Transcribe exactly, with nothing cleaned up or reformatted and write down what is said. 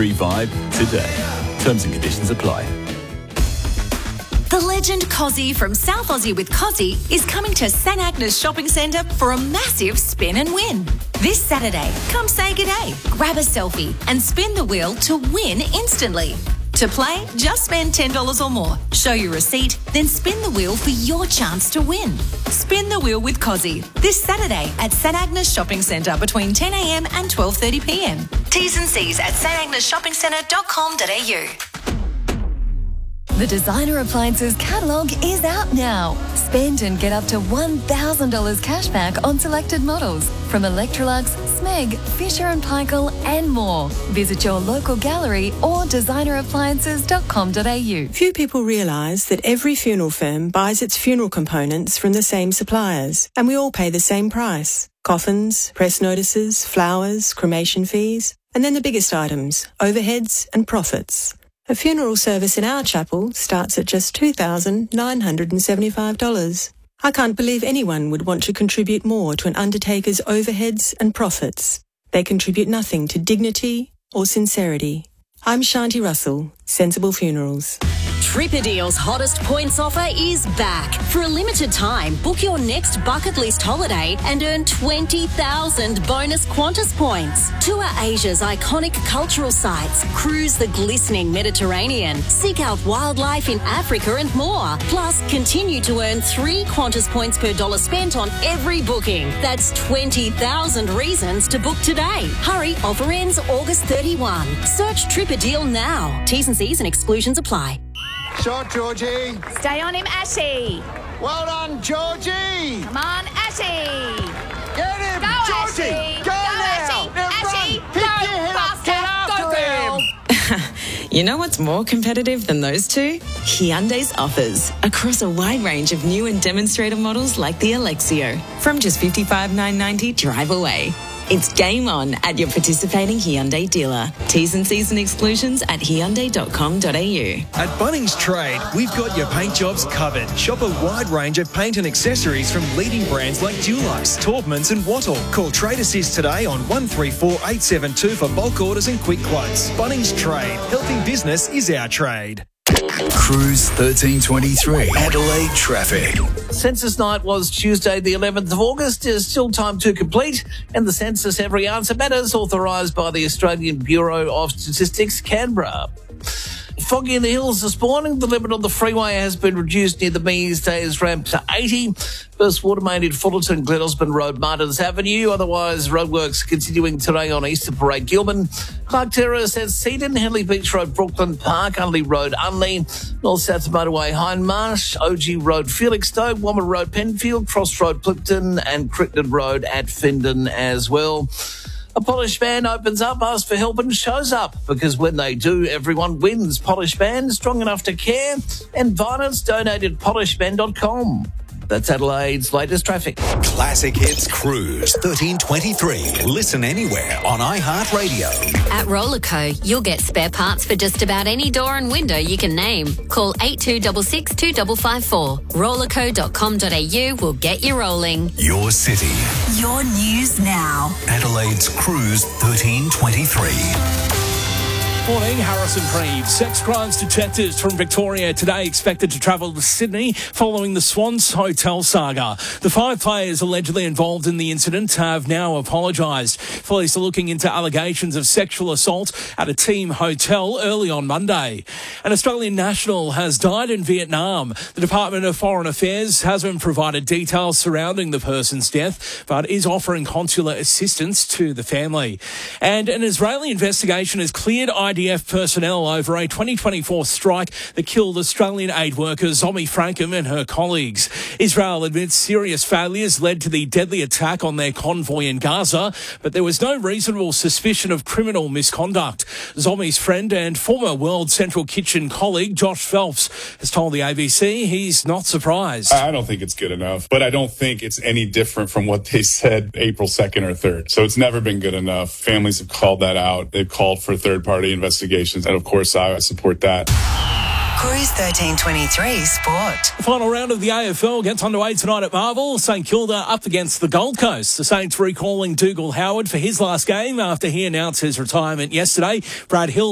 three five today. Terms and conditions apply. The legend Cozzy from South Aussie with Cozzy is coming to St Agnes Shopping Centre for a massive spin and win. This Saturday, come say g'day, grab a selfie and spin the wheel to win instantly. To play, just spend ten dollars or more. Show your receipt, then spin the wheel for your chance to win. Spin the wheel with Cozzy this Saturday at St Agnes Shopping Centre between ten a m and twelve thirty p m. T's and C's at s t agnes shopping centre dot com dot a u. The Designer Appliances catalogue is out now. Spend and get up to one thousand dollars cash back on selected models from Electrolux, Smeg, Fisher and Paykel and more. Visit your local gallery or designer appliances dot com dot a u. Few people realise that every funeral firm buys its funeral components from the same suppliers, and we all pay the same price. Coffins, press notices, flowers, cremation fees, and then the biggest items, overheads and profits. A funeral service in our chapel starts at just two thousand nine hundred seventy-five dollars. I can't believe anyone would want to contribute more to an undertaker's overheads and profits. They contribute nothing to dignity or sincerity. I'm Shanti Russell, Sensible Funerals. Tripadeal's hottest points offer is back. For a limited time, book your next bucket list holiday and earn twenty thousand bonus Qantas points. Tour Asia's iconic cultural sites, cruise the glistening Mediterranean, seek out wildlife in Africa and more. Plus, continue to earn three Qantas points per dollar spent on every booking. That's twenty thousand reasons to book today. Hurry, offer ends August thirty-first. Search Tripadeal now. T's and C's and exclusions apply. Shot, Georgie. Stay on him, Ashy. Well done, Georgie. Come on, Ashy. Get him, Go, Georgie. Ashy. Go, Go, now. Ashy. Now Ashy. run. Pick Go, your head up. faster. Get after Go, him. You know what's more competitive than those two? Hyundai's offers across a wide range of new and demonstrator models like the Alexio from just fifty-five thousand nine hundred ninety dollars drive away. It's game on at your participating Hyundai dealer. T's and C's and exclusions at hyundai dot com dot a u. At Bunnings Trade, we've got your paint jobs covered. Shop a wide range of paint and accessories from leading brands like Dulux, Taubmans and Wattle. Call Trade Assist today on one three four eight seven two for bulk orders and quick quotes. Bunnings Trade. Helping business is our trade. Cruise thirteen twenty-three, Adelaide traffic. Census night was Tuesday the eleventh of August. There's still time to complete, and the census Every Answer Matters, authorised by the Australian Bureau of Statistics, Canberra. Foggy in the hills this morning. The limit on the freeway has been reduced near the Mees Days ramp to eighty. First water main in Fullerton, Glen Osmond Road, Martins Avenue. Otherwise, roadworks continuing today on Eastern Parade, Gilman. Clark Terrace at Seaton, Henley Beach Road, Brooklyn Park, Unley Road, Unley. North-South Motorway, Hindmarsh, O G Road, Felixstowe, Wommer Road, Penfield, Cross Road, Clifton, and Crittenden Road at Fendon as well. A Polish band opens up, asks for help and shows up, because when they do, everyone wins. Polish band, strong enough to care, and violence donated polish band dot com. That's Adelaide's latest traffic. Classic Hits Cruise thirteen twenty-three. Listen anywhere on iHeartRadio. At Rollerco, you'll get spare parts for just about any door and window you can name. Call eight two six six, two five five four. rollerco dot com dot a u will get you rolling. Your city. Your news now. Adelaide's Cruise thirteen twenty-three. Morning, Harrison Preeve. Sex crimes detectives from Victoria today expected to travel to Sydney following the Swans Hotel saga. The five players allegedly involved in the incident have now apologised. Police are looking into allegations of sexual assault at a team hotel early on Monday. An Australian national has died in Vietnam. The Department of Foreign Affairs hasn't provided details surrounding the person's death, but is offering consular assistance to the family. And an Israeli investigation has cleared I D F personnel over a twenty twenty-four strike that killed Australian aid worker Zomi Frankham and her colleagues. Israel admits serious failures led to the deadly attack on their convoy in Gaza, but there was no reasonable suspicion of criminal misconduct. Zomi's friend and former World Central Kitchen colleague Josh Phelps has told the A B C he's not surprised. I don't think it's good enough, but I don't think it's any different from what they said April second or third. So it's never been good enough. Families have called that out. They've called for third-party investigations, and of course I support that. Cruise thirteen twenty-three Sport. The final round of the A F L gets underway tonight at Marvel. St Kilda up against the Gold Coast. The Saints recalling Dougal Howard for his last game after he announced his retirement yesterday. Brad Hill